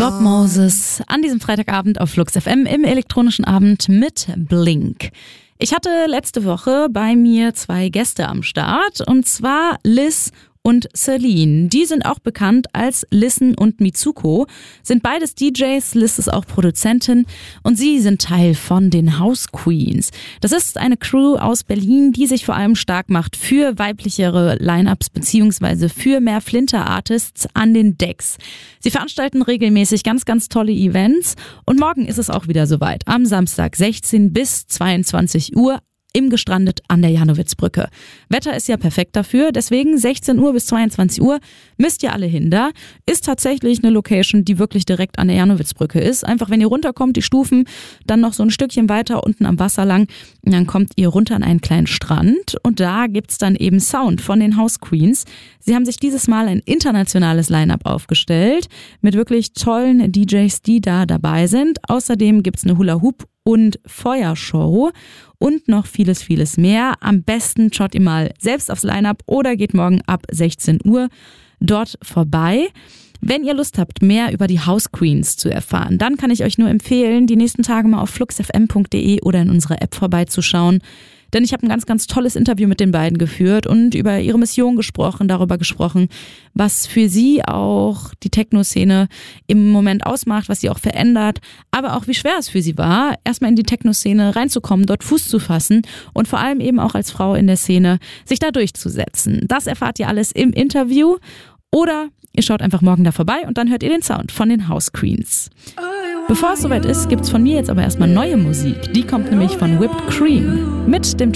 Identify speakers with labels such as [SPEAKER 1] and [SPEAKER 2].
[SPEAKER 1] Bob Moses an diesem Freitagabend auf Flux FM im elektronischen Abend mit Blink. Ich hatte letzte Woche bei mir 2 Gäste am Start, und zwar Liz und Celine. Die sind auch bekannt als Listen und Mitsuko, sind beides DJs. Liz ist auch Produzentin und sie sind Teil von den House Queens. Das ist eine Crew aus Berlin, die sich vor allem stark macht für weiblichere Line-Ups bzw. für mehr Flinter-Artists an den Decks. Sie veranstalten regelmäßig ganz, ganz tolle Events, und morgen ist es auch wieder soweit. Am Samstag 16 bis 22 Uhr im Gestrandet an der Janowitzbrücke. Wetter ist ja perfekt dafür, deswegen 16 Uhr bis 22 Uhr müsst ihr alle hin. Da ist tatsächlich eine Location, die wirklich direkt an der Janowitzbrücke ist. Einfach, wenn ihr runterkommt, die Stufen, dann noch so ein Stückchen weiter unten am Wasser lang, und dann kommt ihr runter an einen kleinen Strand, und da gibt's dann eben Sound von den House Queens. Sie haben sich dieses Mal ein internationales Line-Up aufgestellt mit wirklich tollen DJs, die da dabei sind. Außerdem gibt's eine Hula-Hoop- und Feuershow und noch vieles, vieles mehr. Am besten schaut ihr mal selbst aufs Line-Up oder geht morgen ab 16 Uhr dort vorbei. Wenn ihr Lust habt, mehr über die House Queens zu erfahren, dann kann ich euch nur empfehlen, die nächsten Tage mal auf fluxfm.de oder in unserer App vorbeizuschauen. Denn ich habe ein ganz, ganz tolles Interview mit den beiden geführt und über ihre Mission gesprochen, darüber gesprochen, was für sie auch die Techno-Szene im Moment ausmacht, was sie auch verändert, aber auch wie schwer es für sie war, erstmal in die Techno-Szene reinzukommen, dort Fuß zu fassen und vor allem eben auch als Frau in der Szene sich da durchzusetzen. Das erfahrt ihr alles im Interview, oder ihr schaut einfach morgen da vorbei und dann hört ihr den Sound von den House Queens. Bevor es soweit ist, gibt's von mir jetzt aber erstmal neue Musik. Die kommt nämlich von Whipped Cream mit dem